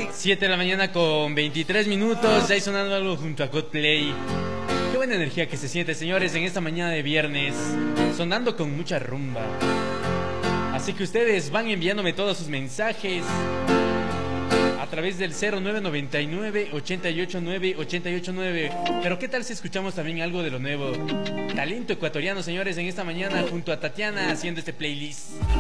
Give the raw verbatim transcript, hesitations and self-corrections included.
siete de la mañana con veintitrés minutos, ya ahí sonando algo junto a Coldplay. Qué buena energía que se siente, señores, en esta mañana de viernes, sonando con mucha rumba. Así que ustedes van enviándome todos sus mensajes a través del cero nueve noventa y nueve, ochenta y ocho nueve, ochenta y ocho nueve. Pero qué tal si escuchamos también algo de lo nuevo, talento ecuatoriano, señores, en esta mañana junto a Tatiana haciendo este playlist.